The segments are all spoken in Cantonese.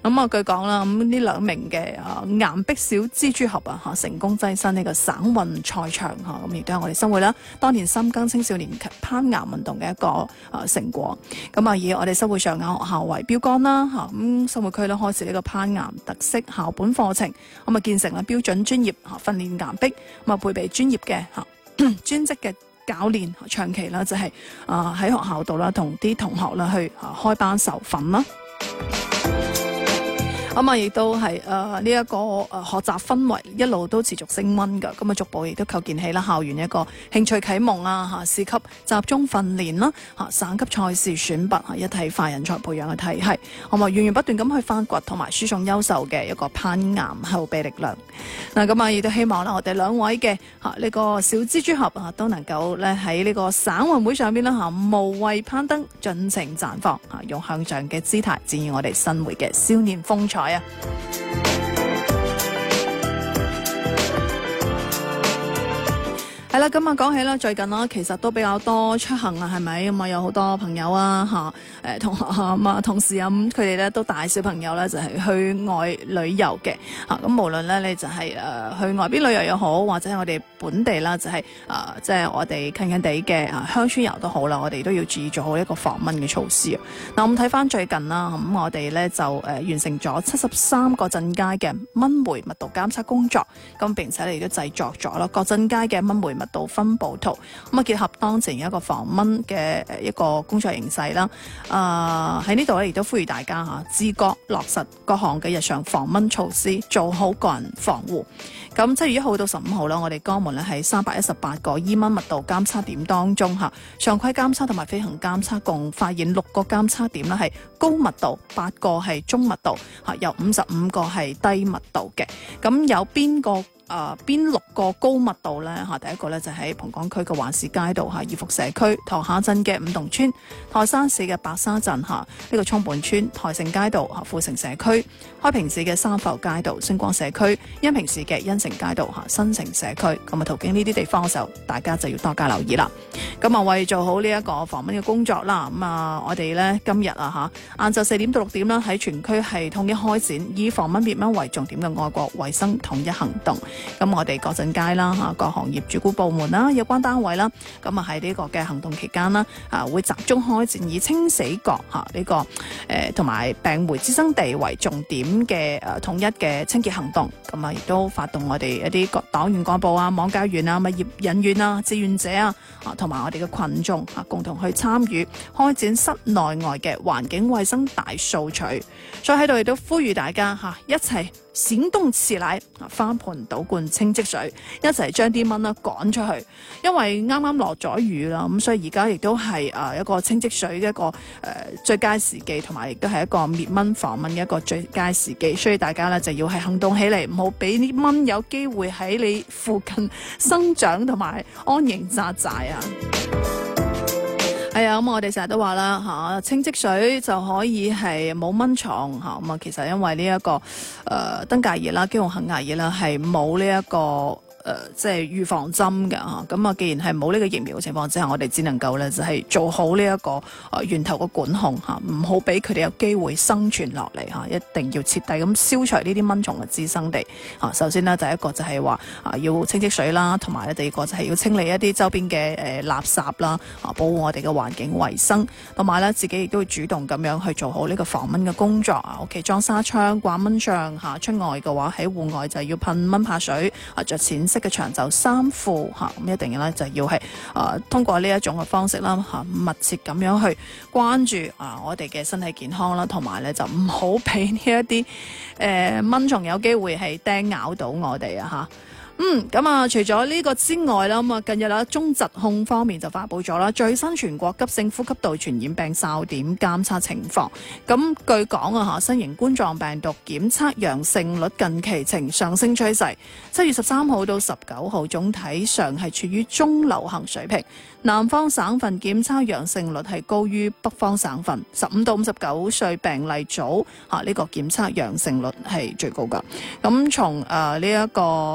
咁據講啦，咁呢2名嘅岩壁小蜘蛛俠成功躋身呢個省運賽場咁亦都係我哋新會啦當年深耕青少年攀岩運動嘅一個成果。咁以我哋新會上雅學校為標杆啦咁新會區咧開始呢個攀岩特色校本課程，咁建成啦標準專業訓練岩壁，咁配備專業嘅專職嘅教練，長期啦就係喺學校度啦同啲同學啦去開班授訓啦。亦都係呢一個學習氛圍一路都持續升溫㗎，咁逐步亦都構建起啦校園一個興趣啟蒙市級集中訓練啦省級賽事選拔一體化人才培養嘅體系，源源不斷咁去發掘同埋輸送優秀嘅一個攀岩後備力量。咁亦都希望啦我哋2位嘅呢個小蜘蛛俠都能夠咧喺呢個省運會上邊啦無畏攀登，盡情綻放用向上嘅姿態展現我哋新會嘅少年風采。係啦，咁講起啦，最近啦，其實都比較多出行係咪？咁有好多朋友同學同事咁佢哋咧都帶小朋友咧就係去外旅遊嘅咁無論咧你就係去外邊旅遊又好，或者係我哋本地啦，就係即係我哋近近地嘅鄉村遊都好啦，我哋都要注意做好一個防蚊嘅措施。嗱，咁睇翻最近啦，咁我哋咧就完成咗73個鎮街嘅蚊媒密度監測工作，咁並且你都製作咗啦各鎮街嘅蚊媒密度分佈圖，咁結合當前一個防蚊嘅一個工作形勢啦。喺呢度咧亦都呼籲大家自覺落實各項嘅日常防蚊措施，做好個人防護。咁7月1號到15號啦，我哋江門咧喺318個伊蚊密度監測點當中常規監測同埋飛行監測共發現6個監測點啦係高密度，8個係中密度，有55個係低密度嘅。咁有邊6個高密度呢？第一個呢就喺蓬崗區嘅環市街道義福社區，塘下鎮嘅五洞村，台山市嘅白沙鎮呢個涌本村，台城街道富城社區，開平市嘅三浮街道星光社區，恩平市嘅恩城街道新城社區。咁途經呢啲地方嘅時候，大家就要多加留意啦。咁為做好呢一個防蚊嘅工作啦，咁我哋呢今日晏晝4點到6點啦，喺全區係統一開展以防蚊滅蚊為重點嘅愛國衛生統一行動。咁我哋各鎮街啦各行業主管部門啦有關單位啦，咁喺呢個嘅行動期間啦會集中開展以清死角呢個同埋病媒滋生地為重點嘅統一嘅清潔行動。咁亦都發動我哋一啲黨員幹部網界員物業人員志願者同埋我哋嘅群眾共同去參與開展室內外嘅環境衛生大掃除。所以喺度亦都呼籲大家一齊閃動起來，翻盆倒灌清積水，一齊將啲蚊趕出去。因為啱啱落咗雨啦，咁所以而家亦都係一個清積水嘅一個最佳時機，同埋亦都係一個滅蚊防蚊嘅一個最佳時機。所以大家咧就要係行動起嚟，唔好俾啲蚊有機會喺你附近生長同埋安營紮寨啊！係啊，咁我哋成日都話啦清積水就可以係冇蚊床咁其實因為呢一個登革熱啦、姬紅杏亞熱啦係冇呢一個即係預防針㗎咁既然係冇呢個疫苗嘅情況之下，我哋只能夠咧就係做好呢一個源頭嘅管控唔好俾佢哋有機會生存落嚟一定要徹底咁消除呢啲蚊蟲嘅滋生地首先呢，第一個就係話要清積水啦，同埋第二個就係要清理一啲周邊嘅垃圾啦保護我哋嘅環境衛生，同埋咧自己亦都會主動咁樣去做好呢個防蚊嘅工作屋企裝紗窗、掛蚊帳出外嘅話喺戶外就要噴蚊怕水着淺色嘅長袖衫褲咁一定咧就要係通過呢一種嘅方式啦密切咁樣去關注我哋嘅身體健康啦，同埋咧就唔好俾呢一啲蚊蟲有機會係叮咬到我哋咁除咗呢個之外啦，近日中疾控方面就發布咗啦最新全國急性呼吸道傳染病哨點監測情況。咁據講新型冠狀病毒檢測陽性率近期呈上升趨勢，7月13號到19號總體上係處於中流行水平。南方省份檢測陽性率係高於北方省份，15到59歲病例組呢個檢測陽性率係最高㗎。咁從呢一個最新嘅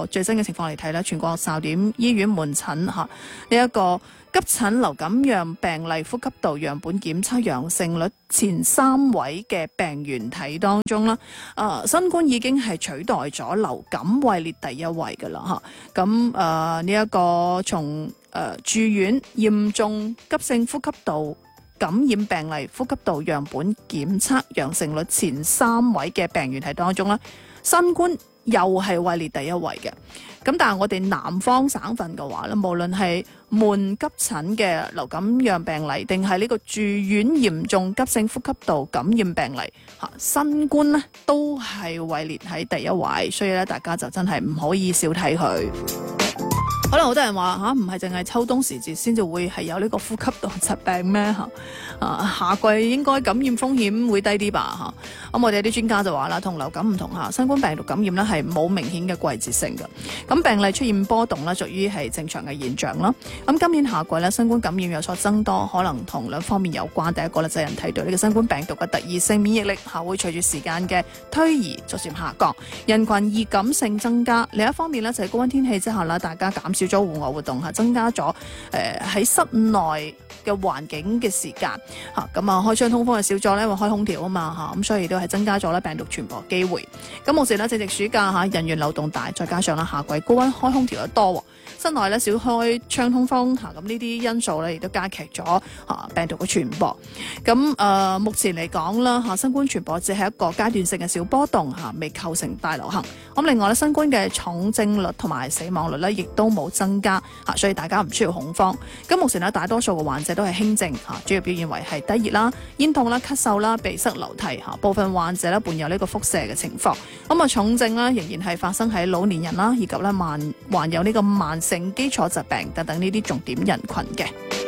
情況嚟睇咧，全國哨點醫院門診呢一個急診流感樣病例呼吸道樣本檢測陽性率前3位嘅病原體當中啦，新冠已經係取代咗流感位列第1位㗎啦嚇。咁呢一個從住院嚴重急性呼吸道感染病例呼吸道樣本檢測陽性率前3位嘅病原體當中咧，新冠又係位列第1位嘅。咁但係我哋南方省份嘅話咧，無論係門急診嘅流感樣病例，定係呢個住院嚴重急性呼吸道感染病例，新冠咧都係位列喺第1位，所以咧大家就真係唔可以少睇佢。可能好多人話唔係淨係秋冬時節先至會係有呢個呼吸道疾病咩夏季應該感染風險會低啲吧咁我哋啲專家就話啦，同流感唔同新冠病毒感染呢係冇明顯嘅季節性嘅，咁病例出現波動呢屬於係正常嘅現象啦。咁今年夏季呢，新冠感染有所增多，可能同2方面有關。第一個呢，就係人體對呢個新冠病毒嘅特異性免疫力會隨住時間嘅推移逐漸下降，人群易感性增加。另一方面呢，就係高溫天氣之下啦，大家減少咗戶外活動增加咗喺室內嘅環境嘅時間咁開窗通風係少咗咧，因為開空調啊嘛咁所以都係增加咗咧病毒傳播機會。咁目前咧正值暑假人員流動大，再加上夏季高溫開空調得多，室內咧少開窗通風咁呢啲因素咧亦都加劇咗病毒嘅傳播。咁目前嚟講啦新冠傳播只係一個階段性嘅小波動未構成大流行。咁另外咧新冠嘅重症率同埋死亡率咧亦都冇增加所以大家唔需要恐慌。咁目前咧大多數嘅患者都係輕症主要表現為係低熱啦、咽痛啦、咳嗽啦、鼻塞流涕部分患者咧伴有呢個腹瀉嘅情況。咁重症咧仍然係發生喺老年人啦，以及咧患有呢個慢性基礎疾病等等呢啲重點人群嘅。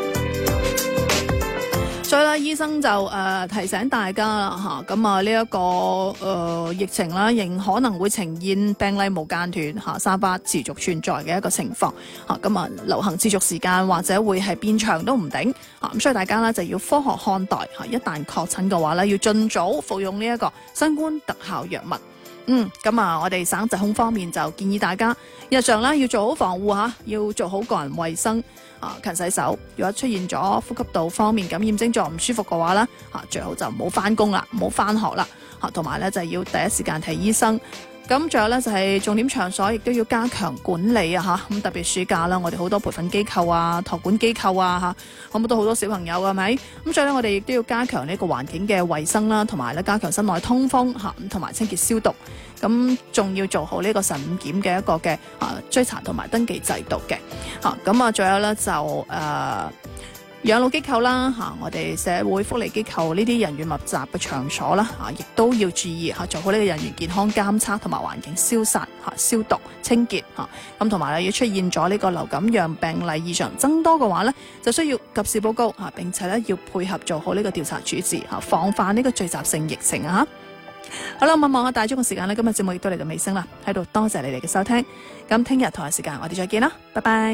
所以咧，醫生就提醒大家啦咁呢一個疫情啦，仍可能會呈現病例無間斷散發持續存在嘅一個情況咁流行持續時間或者會係變長都唔定咁所以大家呢就要科學看待一旦確診嘅話呢，要盡早服用呢一個新冠特效藥物。咁我哋省疾控方面就建議大家日常要做好防護要做好個人衛生勤洗手。如果出現咗呼吸道方面感染症狀唔舒服嘅話呢最好就唔好返工啦，唔好返學啦同埋呢就要第一時間睇醫生。咁仲有呢，就係重點場所亦都要加強管理咁特別暑假啦，我哋好多培訓機構託管機構咁都好多小朋友係咪？咁所以呢，我哋亦都要加強呢個環境嘅衛生啦，同埋呢加強室內通風同埋清潔消毒。咁仲要做好呢個慎檢嘅一個嘅追查同埋登記制度嘅咁仲有呢，就養老機構啦我哋社會福利機構呢啲人員密集嘅場所啦亦都要注意做好呢個人員健康監測同埋環境消殺消毒清潔咁同埋要出現咗呢個流感樣病例異常增多嘅話呢，就需要及時報告並且呢要配合做好呢個調查處置防範呢個聚集性疫情好啦，望下大鐘嘅時間呢，今日節目亦都嚟到尾聲啦，喺度多謝你哋嘅收聽。咁聽日同一時間我哋再見啦，拜拜。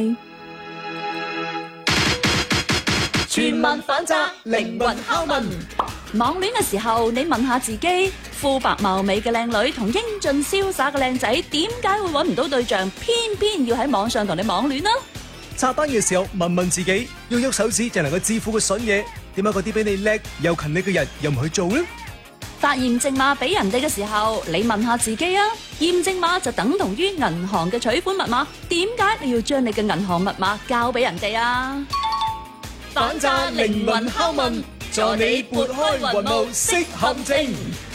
全民反責，靈魂拷問。網戀嘅時候，你問下自己，膚白貌美嘅靚女同英俊瀟灑嘅靚仔，點解會揾唔到對象，偏偏要喺網上同你網戀呢？ 刷單嘅時候，問問自己，喐喐手指就能夠致富嘅筍嘢，點解嗰啲比你叻又勤力嘅人又唔去做呢？ 發驗證碼俾人哋嘅時候，你問下自己啊，驗證碼就等同於銀行嘅取款密碼，點解你要將你嘅銀行密碼交俾人哋啊？ 反詐靈魂拷問，助你撥開雲霧識陷阱。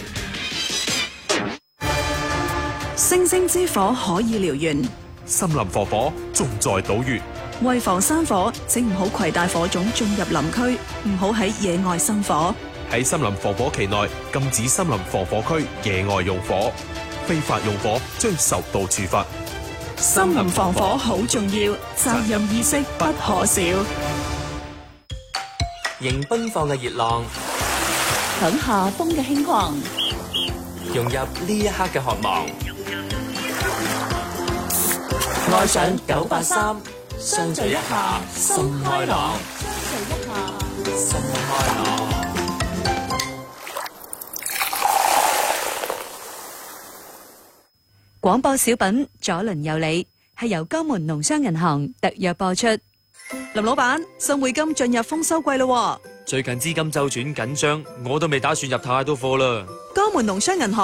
星星之火可以燎原， 森林火火仲在島嶼。 為防山火，請唔好攜帶火種進入林區，唔好喺野外生火。 喺森林防火期內，禁止森林防火區野外用火，非法用火將受到處罰。 森林防火好重要，責任意識不可少。 迎奔放嘅熱浪， 響夏風嘅輕狂， 融入呢一刻嘅渴望。 愛上 983，相聚一下，心開朗。心開朗。 廣播小品左鄰右里， 係由江門農商銀行特約播出。 林老闆，新匯金進入豐收季咯， 最近資金周轉緊張，我都未打算入太多貨啦。 江門農商銀行